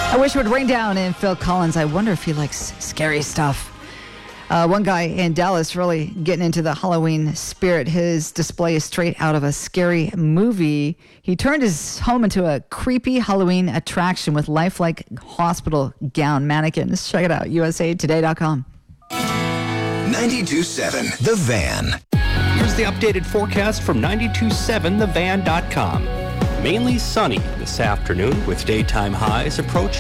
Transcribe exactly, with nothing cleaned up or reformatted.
I wish it would rain down in Phil Collins. I wonder if he likes scary stuff. Uh, one guy in Dallas really getting into the Halloween spirit. His display is straight out of a scary movie. He turned his home into a creepy Halloween attraction with lifelike hospital gown mannequins. Check it out, U S A Today dot com. ninety-two point seven The Van. Here's the updated forecast from ninety-two point seven the van dot com. Mainly sunny this afternoon with daytime highs approaching